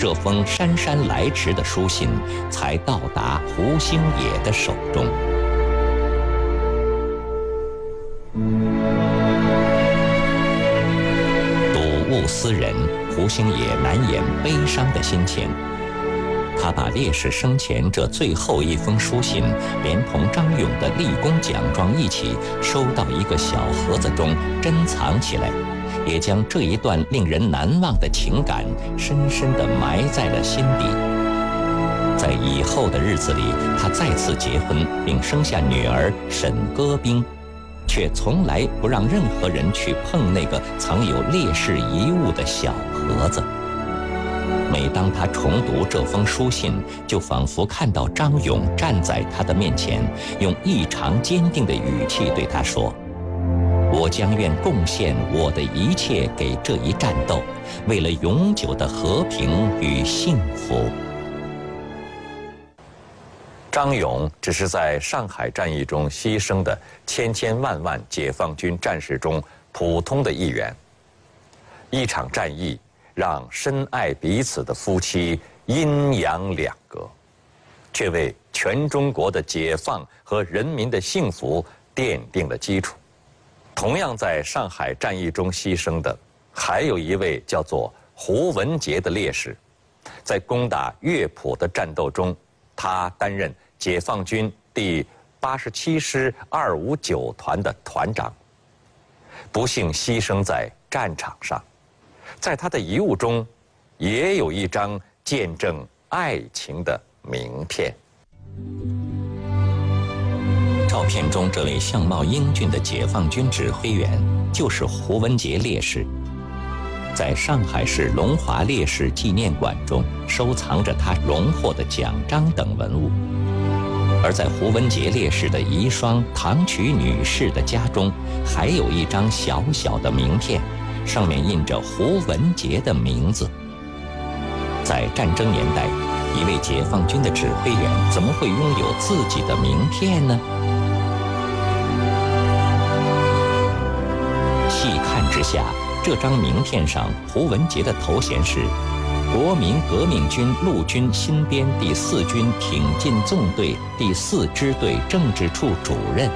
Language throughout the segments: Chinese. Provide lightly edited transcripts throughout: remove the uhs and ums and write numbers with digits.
这封姗姗来迟的书信才到达胡星野的手中。睹物思人，胡星野难掩悲伤的心情。他把烈士生前这最后一封书信，连同张勇的立功奖状一起收到一个小盒子中珍藏起来，也将这一段令人难忘的情感深深地埋在了心底。在以后的日子里，他再次结婚并生下女儿沈歌冰，却从来不让任何人去碰那个藏有烈士遗物的小盒子。每当他重读这封书信，就仿佛看到张勇站在他的面前，用异常坚定的语气对他说：“我将愿贡献我的一切给这一战斗，为了永久的和平与幸福。”张勇只是在上海战役中牺牲的千千万万解放军战士中普通的一员。一场战役让深爱彼此的夫妻阴阳两隔，却为全中国的解放和人民的幸福奠定了基础。同样在上海战役中牺牲的，还有一位叫做胡文杰的烈士。在攻打乐谱的战斗中，他担任解放军第87师259团的团长，不幸牺牲在战场上。在他的遗物中，也有一张见证爱情的名片。照片中这位相貌英俊的解放军指挥员，就是胡文杰烈士。在上海市龙华烈士纪念馆中，收藏着他荣获的奖章等文物。而在胡文杰烈士的遗孀唐瞿女士的家中，还有一张小小的名片，上面印着胡文杰的名字。在战争年代，一位解放军的指挥员怎么会拥有自己的名片呢？细看之下，这张名片上胡文杰的头衔是国民革命军陆军新编第4军挺进纵队第4支队政治处主任。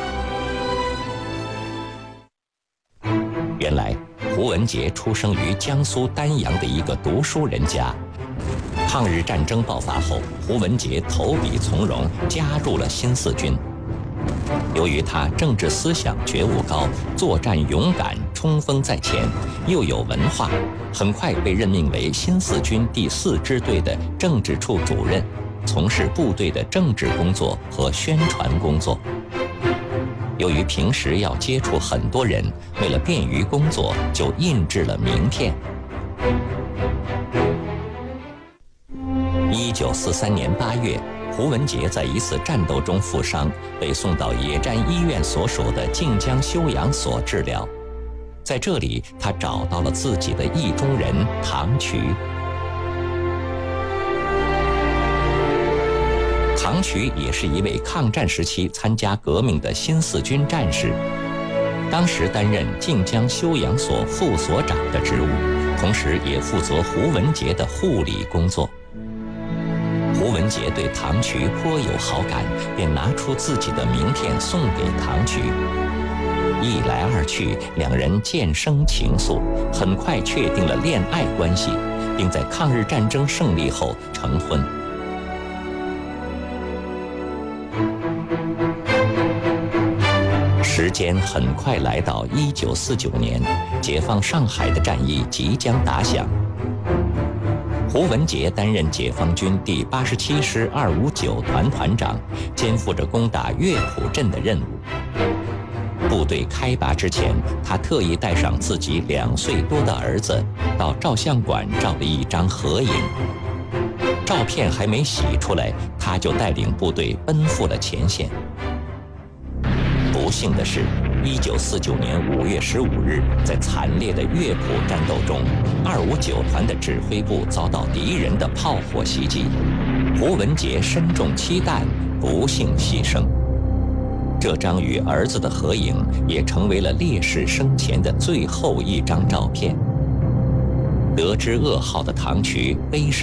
原来胡文杰出生于江苏丹阳的一个读书人家。抗日战争爆发后，胡文杰投笔从戎，加入了新4军。由于他政治思想觉悟高，作战勇敢，冲锋在前，又有文化，很快被任命为新4军第4支队的政治处主任，从事部队的政治工作和宣传工作。由于平时要接触很多人，为了便于工作，就印制了名片。1943年8月，胡文杰在一次战斗中负伤，被送到野战医院所属的靖江休养所治疗。在这里，他找到了自己的意中人唐瞿。唐瞿也是一位抗战时期参加革命的新4军战士，当时担任靖江休养所副所长的职务，同时也负责胡文杰的护理工作。胡文杰对唐瞿颇有好感，便拿出自己的名片送给唐瞿。一来二去，两人渐生情愫，很快确定了恋爱关系，并在抗日战争胜利后成婚。时间很快来到1949年，解放上海的战役即将打响。胡文杰担任解放军第87师259团团长，肩负着攻打乐谱镇的任务。部队开拔之前，他特意带上自己2岁多的儿子，到照相馆照了一张合影。照片还没洗出来，他就带领部队奔赴了前线。不幸的是，1949年5月15日，在惨烈的乐谱战斗中，259团的指挥部遭到敌人的炮火袭击，胡文杰身中7弹，不幸牺牲。这张与儿子的合影也成为了烈士生前的最后一张照片。得知噩耗的唐瞿悲伤